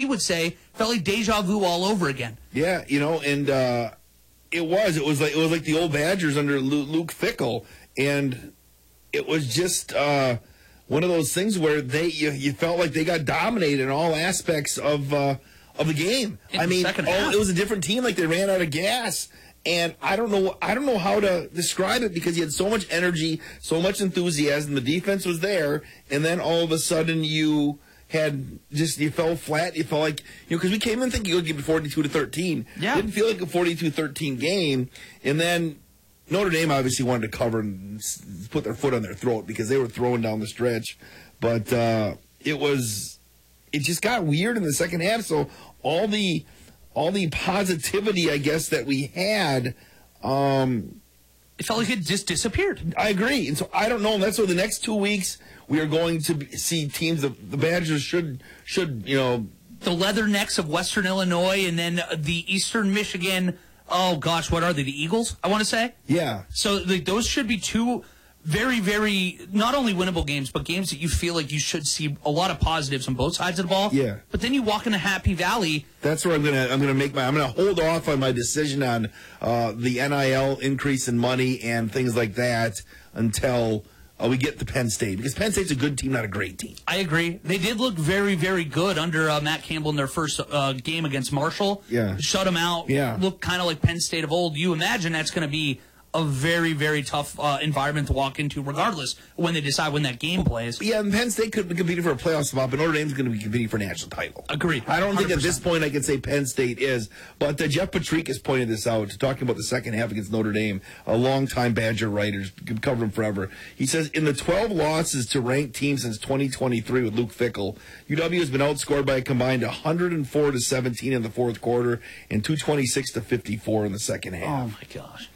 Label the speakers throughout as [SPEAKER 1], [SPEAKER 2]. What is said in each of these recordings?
[SPEAKER 1] would say, felt like deja vu all over again.
[SPEAKER 2] Yeah, and it was like the old Badgers under Luke Fickell, and it was just one of those things where you felt like they got dominated in all aspects of the game. It was a different team. Like, they ran out of gas. And I don't know how to describe it, because you had so much energy, so much enthusiasm. The defense was there, and then all of a sudden you fell flat. You felt like, because we came in thinking you would give it 42-13.
[SPEAKER 1] Yeah.
[SPEAKER 2] Didn't feel like a 42-13 game. And then Notre Dame obviously wanted to cover and put their foot on their throat because they were throwing down the stretch. But it just got weird in the second half. So all the positivity, I guess, that we had,
[SPEAKER 1] it felt like it just disappeared.
[SPEAKER 2] I agree. And so I don't know. And that's why the next 2 weeks we are going to see teams. The Badgers should
[SPEAKER 1] the Leathernecks of Western Illinois, and then the Eastern Michigan. Oh gosh, what are they? The Eagles, I want to say.
[SPEAKER 2] Yeah.
[SPEAKER 1] So those should be two very, very not only winnable games, but games that you feel like you should see a lot of positives on both sides of the ball.
[SPEAKER 2] Yeah.
[SPEAKER 1] But then you walk into Happy Valley.
[SPEAKER 2] That's where I'm gonna hold off on my decision on the NIL increase in money and things like that until we get to Penn State, because Penn State's a good team, not a great team.
[SPEAKER 1] I agree. They did look very, very good under Matt Campbell in their first game against Marshall.
[SPEAKER 2] Yeah.
[SPEAKER 1] Shut them out.
[SPEAKER 2] Yeah.
[SPEAKER 1] Looked kind of like Penn State of old. You imagine that's going to be a very, very tough environment to walk into, regardless when they decide when that game plays.
[SPEAKER 2] Yeah, and Penn State could be competing for a playoff spot, but Notre Dame's going to be competing for a national title.
[SPEAKER 1] Agreed.
[SPEAKER 2] I don't think
[SPEAKER 1] 100%.
[SPEAKER 2] at this point I can say Penn State is, but Jeff Patrick has pointed this out, talking about the second half against Notre Dame, a longtime Badger writer, could cover him forever. He says, in the 12 losses to ranked teams since 2023 with Luke Fickell, UW has been outscored by a combined 104-17 in the fourth quarter and 226-54 in the second half.
[SPEAKER 1] Oh, my gosh.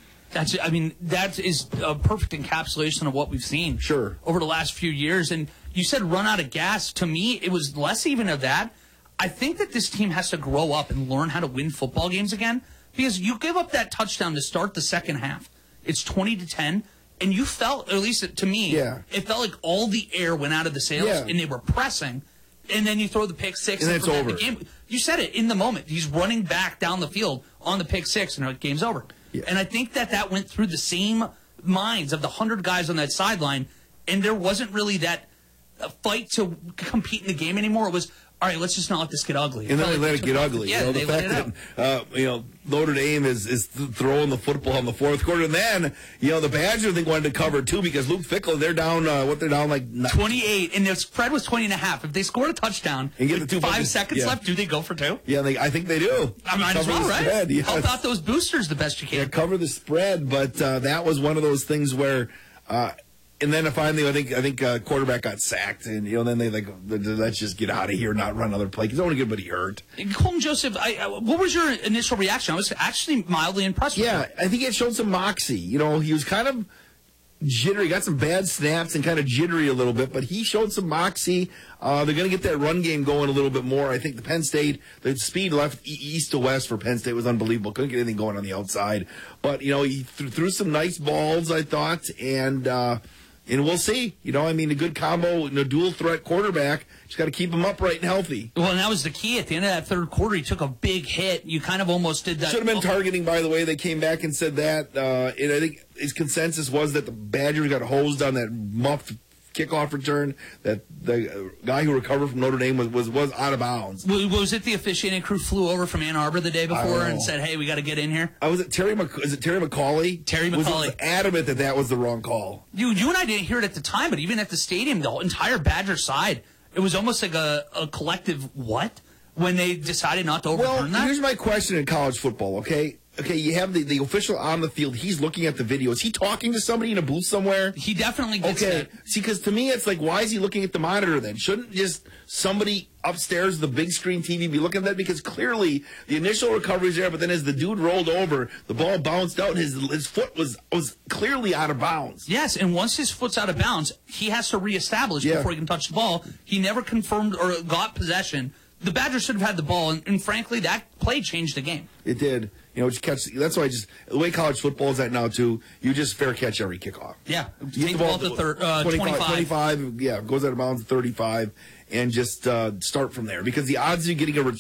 [SPEAKER 1] That is a perfect encapsulation of what we've seen over the last few years. And you said run out of gas. To me, it was less even of that. I think that this team has to grow up and learn how to win football games again, because you give up that touchdown to start the second half. It's 20-10, and you felt, or at least to me, it felt like all the air went out of the sails, and they were pressing. And then you throw the pick six,
[SPEAKER 2] and it's over.
[SPEAKER 1] The game, you said it in the moment. He's running back down the field on the pick six, and the game's over. Yeah. And I think that went through the same minds of the 100 guys on that sideline, and there wasn't really that fight to compete in the game anymore. It was, all right, let's just not let this get ugly.
[SPEAKER 2] And then they let it get ugly.
[SPEAKER 1] Yeah,
[SPEAKER 2] the fact that Notre Dame is throwing the football in the fourth quarter, and then the Badgers wanted to cover too, because Luke Fickell, they're down they're down like
[SPEAKER 1] 28, and the spread was 20.5. If they scored a touchdown
[SPEAKER 2] and get
[SPEAKER 1] with
[SPEAKER 2] the
[SPEAKER 1] 5 seconds left, do they go for 2?
[SPEAKER 2] Yeah, I think they do.
[SPEAKER 1] I might as well, right?
[SPEAKER 2] Spread, yes.
[SPEAKER 1] Help out those boosters the best you can.
[SPEAKER 2] Yeah, cover the spread, but that was one of those things where. And then finally, I think quarterback got sacked, and then they let's just get out of here, not run another play, because I don't want to get anybody hurt.
[SPEAKER 1] Colton Joseph, what was your initial reaction? I was actually mildly impressed with him.
[SPEAKER 2] I think it showed some moxie. He was kind of jittery, got some bad snaps and kind of jittery a little bit, but he showed some moxie. They're going to get that run game going a little bit more. I think the Penn State, the speed left east to west for Penn State was unbelievable. Couldn't get anything going on the outside, but he threw some nice balls, I thought, and we'll see. A good combo, dual threat quarterback. Just got to keep him upright and healthy.
[SPEAKER 1] Well, and that was the key. At the end of that third quarter, he took a big hit. You kind of almost did that.
[SPEAKER 2] Should have been targeting, by the way. They came back and said that. And I think his consensus was that the Badgers got hosed on that muffed kickoff return, that the guy who recovered from Notre Dame was out of bounds.
[SPEAKER 1] Was it the officiating crew flew over from Ann Arbor the day before and said, hey, we got to get in here?
[SPEAKER 2] Is it Terry McCauley?
[SPEAKER 1] Terry McCauley.
[SPEAKER 2] Was adamant that was the wrong call.
[SPEAKER 1] You and I didn't hear it at the time, but even at the stadium, the entire Badger side, it was almost like a collective what? When they decided not to overturn that?
[SPEAKER 2] Well, here's my question in college football, okay? Okay, you have the official on the field. He's looking at the video. Is he talking to somebody in a booth somewhere?
[SPEAKER 1] He definitely gets that.
[SPEAKER 2] See, because to me, it's like, why is he looking at the monitor then? Shouldn't just somebody upstairs, the big screen TV, be looking at that? Because clearly the initial recovery is there, but then as the dude rolled over, the ball bounced out, and his foot was clearly out of bounds.
[SPEAKER 1] Yes, and once his foot's out of bounds, he has to reestablish before he can touch the ball. He never confirmed or got possession. The Badgers should have had the ball, and frankly, that play changed the game.
[SPEAKER 2] It did. That's why the way college football is at now, too, you just fair catch every kickoff.
[SPEAKER 1] Yeah. Take the ball to
[SPEAKER 2] 25. Yeah, goes out of bounds at 35, and just start from there. Because the odds of you getting a